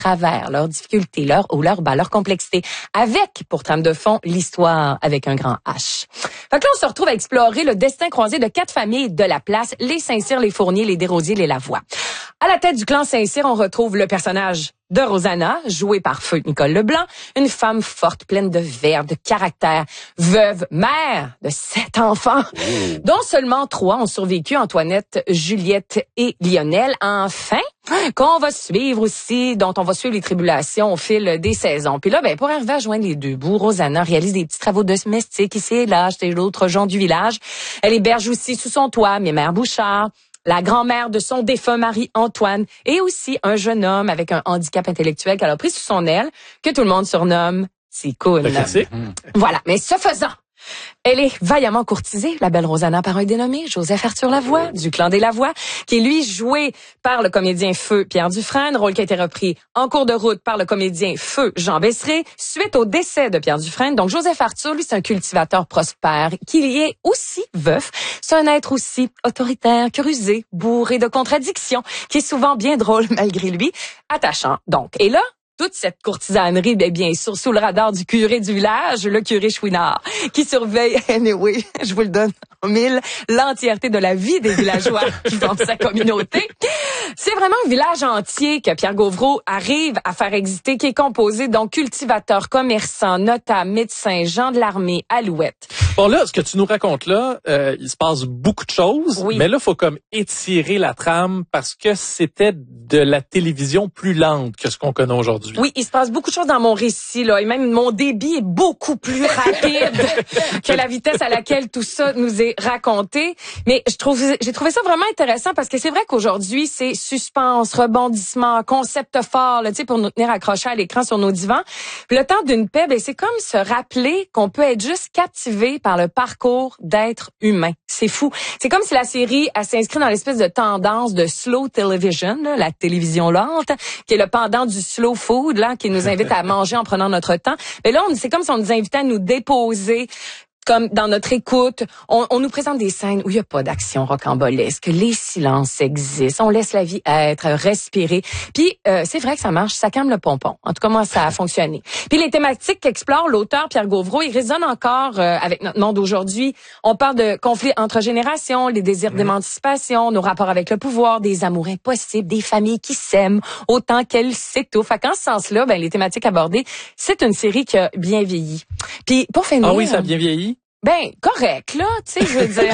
travers, leurs difficultés, leur complexité, avec, pour trame de fond, l'histoire avec un grand H. Fait que là, on se retrouve à explorer le destin croisé de 4 familles de la place, les Saint-Cyr, les Fournier, les Desrosiers, les Lavoie. À la tête du clan Saint-Cyr, on retrouve le personnage de Rosanna, jouée par feu Nicole Leblanc, une femme forte, pleine de verve, de caractère, veuve, mère de 7 enfants, dont seulement 3 ont survécu, Antoinette, Juliette et Lionel. Enfin, qu'on va suivre aussi, dont on va suivre les tribulations au fil des saisons. Puis là, pour arriver à joindre les deux bouts, Rosanna réalise des petits travaux domestiques ici et là, chez l'autre gens du village. Elle héberge aussi sous son toit Mémère Bouchard, la grand-mère de son défunt mari Antoine, et aussi un jeune homme avec un handicap intellectuel qu'elle a pris sous son aile, que tout le monde surnomme Ticoune. Voilà, mais ce faisant, elle est vaillamment courtisée, la belle Rosanna, par un dénommé Joseph Arthur Lavoie, du clan des Lavoie, qui est lui joué par le comédien Feu Pierre Dufresne, rôle qui a été repris en cours de route par le comédien Feu Jean Besseré, suite au décès de Pierre Dufresne. Donc Joseph Arthur, lui, c'est un cultivateur prospère, qui est aussi veuf. C'est un être aussi autoritaire, rusé, bourré de contradictions, qui est souvent bien drôle malgré lui, attachant. Donc, et là, toute cette courtisanerie, bien sûr, sous le radar du curé du village, le curé Chouinard, qui surveille, anyway, je vous le donne en mille, l'entièreté de la vie des villageois qui forment sa communauté. C'est vraiment un village entier que Pierre Gauvreau arrive à faire exister, qui est composé donc cultivateurs, commerçants, notables, médecins, gens de l'armée, alouettes. Bon là, ce que tu nous racontes là, il se passe beaucoup de choses, mais là, faut comme étirer la trame parce que c'était de la télévision plus lente que ce qu'on connaît aujourd'hui. Oui, il se passe beaucoup de choses dans mon récit, là, et même mon débit est beaucoup plus rapide que la vitesse à laquelle tout ça nous est raconté. Mais j'ai trouvé ça vraiment intéressant parce que c'est vrai qu'aujourd'hui, c'est suspense, rebondissement, concept fort, là, tu sais, pour nous tenir accrochés à l'écran sur nos divans. Puis le temps d'une paix, c'est comme se rappeler qu'on peut être juste captivé par le parcours d'être humain. C'est fou. C'est comme si la série s'inscrit dans l'espèce de tendance de slow television, là, la télévision lente, qui est le pendant du slow food, là, qui nous invite à manger en prenant notre temps. Mais là, c'est comme si on nous invitait à nous déposer, comme dans notre écoute. On nous présente des scènes où il n'y a pas d'action rocambolesque, les silences existent, on laisse la vie être, respirer. Puis c'est vrai que ça marche, ça calme le pompon. En tout cas, moi, ça a fonctionné. Puis les thématiques qu'explore l'auteur Pierre Gauvreau, ils résonnent encore avec notre monde d'aujourd'hui. On parle de conflits entre générations, les désirs d'émancipation, nos rapports avec le pouvoir, des amours impossibles, des familles qui s'aiment autant qu'elles s'étouffent. Fait qu'en ce sens-là, les thématiques abordées, c'est une série qui a bien vieilli. Puis pour finir... Ah oui, ça a bien vieilli? Correct, là, tu sais, je veux dire.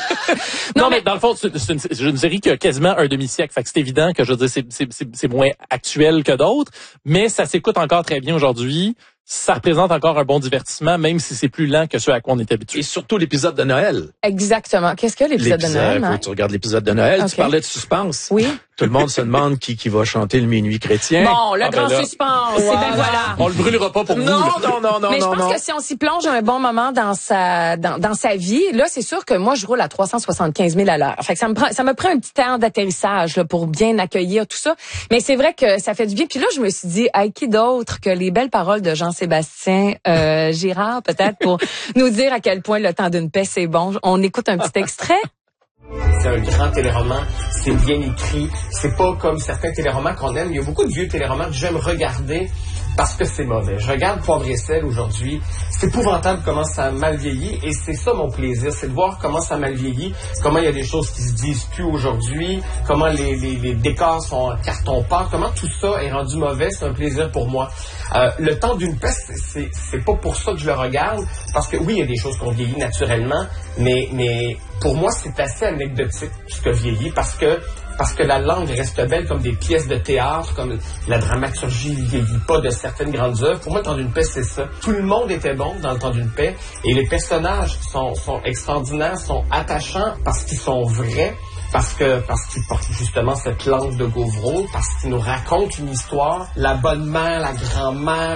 non, mais dans le fond, c'est une série qui a quasiment un demi-siècle. Fait que c'est évident que, je veux dire, c'est moins actuel que d'autres, mais ça s'écoute encore très bien aujourd'hui. Ça représente encore un bon divertissement, même si c'est plus lent que ce à quoi on est habitué. Et surtout l'épisode de Noël. Exactement. Qu'est-ce que l'épisode de Noël? Faut que tu regardes l'épisode de Noël. Okay. Tu parlais de suspense. Oui. Tout le monde se demande qui va chanter le minuit chrétien. Bon, le grand suspense. Voilà. On le brûlera pas pour vous. Non. Mais je pense que si on s'y plonge un bon moment dans sa vie, là, c'est sûr que moi, je roule à 375 000 à l'heure. Fait que ça me prend un petit temps d'atterrissage, là, pour bien accueillir tout ça. Mais c'est vrai que ça fait du bien. Puis là, je me suis dit, qui d'autre que les belles paroles de Jean-Sébastien Girard, peut-être, pour nous dire à quel point le temps d'une paix, c'est bon. On écoute un petit extrait. C'est un grand téléromans, c'est bien écrit, c'est pas comme certains téléromans qu'on aime. Il y a beaucoup de vieux téléromans que j'aime regarder parce que c'est mauvais. Je regarde Poivre et sel aujourd'hui, c'est épouvantable comment ça a mal vieilli et c'est ça mon plaisir, c'est de voir comment ça a mal vieilli, comment il y a des choses qui se disent plus aujourd'hui, comment les décors sont en carton-pâte, comment tout ça est rendu mauvais, c'est un plaisir pour moi. Le temps d'une paix, c'est pas pour ça que je le regarde, parce que oui, il y a des choses qu'on vieillit naturellement, mais pour moi, c'est assez anecdotique ce que vieillit, parce que la langue reste belle comme des pièces de théâtre, comme la dramaturgie ne vieillit pas de certaines grandes œuvres. Pour moi, le temps d'une paix, c'est ça. Tout le monde était bon dans le temps d'une paix, et les personnages sont extraordinaires, sont attachants parce qu'ils sont vrais, parce qu'ils portent justement cette langue de Gauvreau, parce qu'ils nous racontent une histoire. La bonne mère, la grand-mère,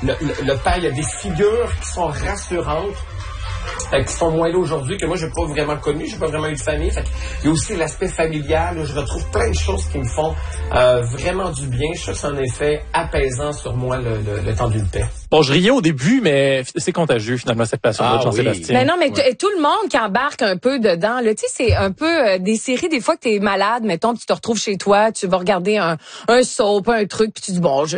le père, il y a des figures qui sont rassurantes, qui sont moins là aujourd'hui, que moi, je n'ai pas vraiment connu, je n'ai pas vraiment eu de famille. Fait il y a aussi l'aspect familial, où je retrouve plein de choses qui me font vraiment du bien. Je trouve que c'est un effet apaisant sur moi, le temps d'une paix. Bon, je riais au début, mais c'est contagieux, finalement, cette passion-là de Jean-Sébastien. Mais non, mais tout le monde qui embarque un peu dedans, là, tu sais, c'est un peu des séries, des fois que t'es malade, mettons, puis tu te retrouves chez toi, tu vas regarder un soap, un truc, puis tu dis, bon,